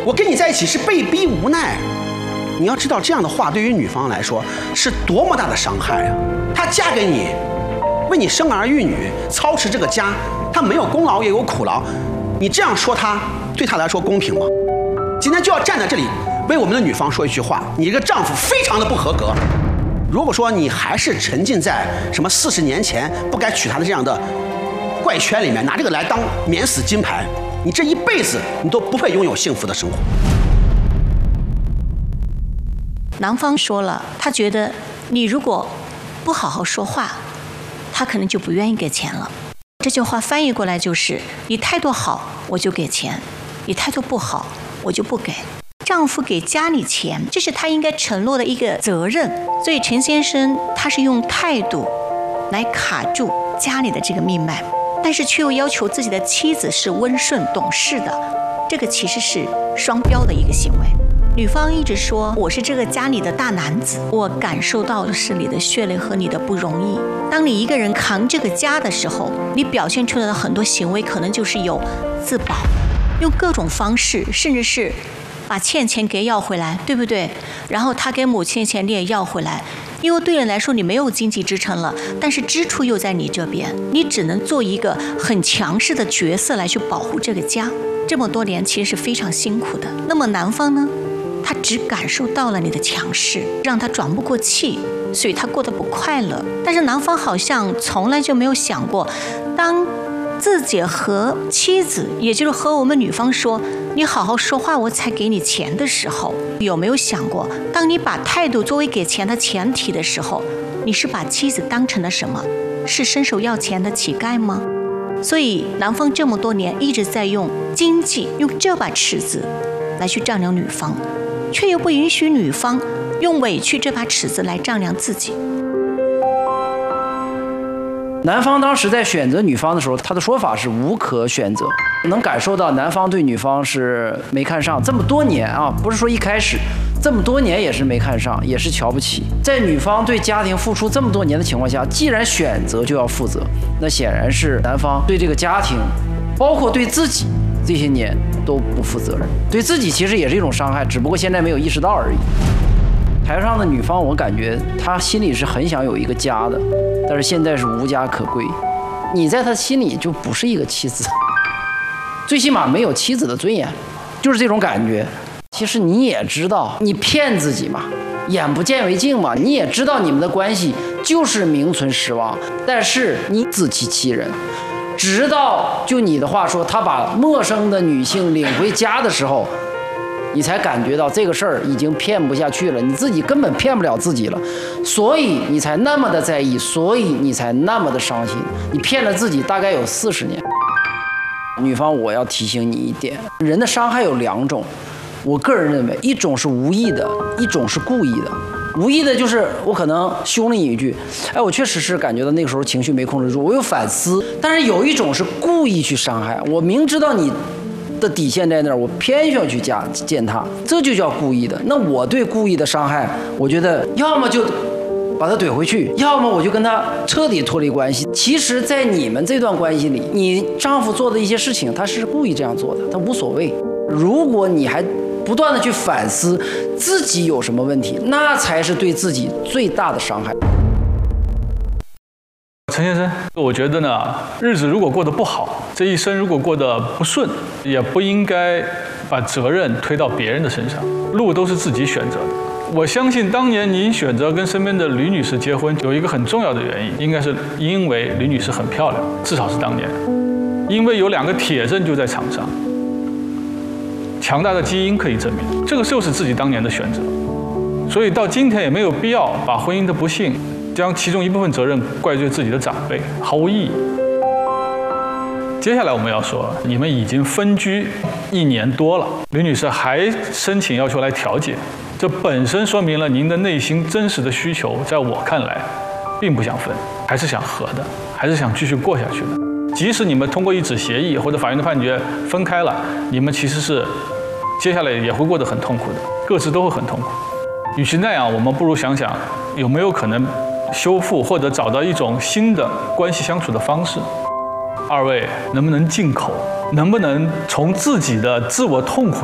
我跟你在一起是被逼无奈。你要知道，这样的话对于女方来说是多么大的伤害啊！她嫁给你，为你生儿育女，操持这个家，她没有功劳也有苦劳，你这样说她，对她来说公平吗？今天就要站在这里为我们的女方说一句话：你这个丈夫非常的不合格。如果说你还是沉浸在什么40年前不该娶她的这样的怪圈里面，拿这个来当免死金牌，你这一辈子你都不会拥有幸福的生活。 男方说了，他觉得你如果不好好说话，他可能就不愿意给钱了。这句话翻译过来就是：你态度好，我就给钱；你态度不好，我就不给。丈夫给家里钱，这是他应该承诺的一个责任。所以陈先生他是用态度来卡住家里的这个命脉，但是却又要求自己的妻子是温顺懂事的，这个其实是双标的一个行为。女方一直说我是这个家里的大男子，我感受到的是你的血泪和你的不容易。当你一个人扛这个家的时候，你表现出来的很多行为可能就是有自保，用各种方式，甚至是把欠钱给要回来，对不对？然后他给母亲钱你也要回来，因为对人来说你没有经济支撑了，但是支出又在你这边，你只能做一个很强势的角色来去保护这个家。这么多年其实是非常辛苦的。那么男方呢，他只感受到了你的强势，让他转不过气，所以他过得不快乐。但是男方好像从来就没有想过，当自己和妻子，也就是和我们女方说你好好说话我才给你钱的时候，有没有想过，当你把态度作为给钱的前提的时候，你是把妻子当成了什么？是伸手要钱的乞丐吗？所以男方这么多年一直在用经济，用这把尺子来去丈量女方，却又不允许女方用委屈这把尺子来丈量自己。 男方当时在选择女方的时候，他的说法是无可选择，能感受到男方对女方是没看上，这么多年啊，不是说一开始，这么多年也是没看上，也是瞧不起。在女方对家庭付出这么多年的情况下，既然选择就要负责，那显然是男方对这个家庭，包括对自己这些年都不负责任，对自己其实也是一种伤害，只不过现在没有意识到而已。台上的女方，我感觉她心里是很想有一个家的，但是现在是无家可归。你在她心里就不是一个妻子，最起码没有妻子的尊严，就是这种感觉。其实你也知道，你骗自己嘛，眼不见为净嘛，你也知道你们的关系就是名存实亡，但是你自欺欺人。直到就你的话说，他把陌生的女性领回家的时候，你才感觉到这个事儿已经骗不下去了，你自己根本骗不了自己了，所以你才那么的在意，所以你才那么的伤心。你骗了自己大概有40年。女方，我要提醒你一点，人的伤害有2种，我个人认为，一种是无意的，一种是故意的。无意的就是我可能凶了你一句，哎，我确实是感觉到那个时候情绪没控制住，我有反思。但是有一种是故意去伤害，我明知道你的底线在那儿，我偏要去践踏，这就叫故意的。那我对故意的伤害，我觉得要么就把他怼回去，要么我就跟他彻底脱离关系。其实在你们这段关系里，你丈夫做的一些事情他是故意这样做的，他无所谓。如果你还不断的去反思自己有什么问题，那才是对自己最大的伤害。 陈先生，我觉得呢，日子如果过得不好，这一生如果过得不顺，也不应该把责任推到别人的身上，路都是自己选择的。我相信当年您选择跟身边的吕女士结婚，有一个很重要的原因，应该是因为吕女士很漂亮，至少是当年，因为有2个铁证就在场上，强大的基因可以证明，这个就是自己当年的选择。所以到今天也没有必要把婚姻的不幸将其中一部分责任怪罪自己的长辈，毫无意义。接下来我们要说，你们已经分居1年多了，吕女士还申请要求来调解，这本身说明了您的内心真实的需求，在我看来，并不想分，还是想和的，还是想继续过下去的。即使你们通过一纸协议或者法院的判决分开了，你们其实是接下来也会过得很痛苦的，各自都会很痛苦。与其那样，我们不如想想有没有可能修复或者找到一种新的关系相处的方式。2位能不能进口？能不能从自己的自我痛苦